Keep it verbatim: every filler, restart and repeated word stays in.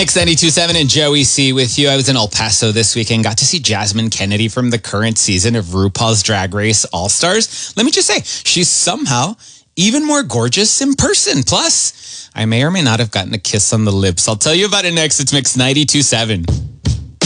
Mix ninety-two point seven and Joey C with you. I was in El Paso this weekend, got to see Jasmine Kennedy from the current season of RuPaul's Drag Race All-Stars. Let me just say, she's somehow even more gorgeous in person. Plus, I may or may not have gotten a kiss on the lips. I'll tell you about it next. It's Mix ninety-two point seven.